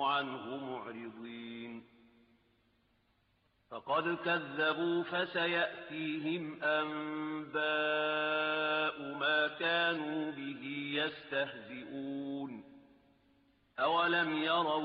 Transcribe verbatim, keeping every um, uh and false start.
عنه معرضين فقد كذبوا فسيأتيهم أنباء ما كانوا به يستهزئون أولم يروا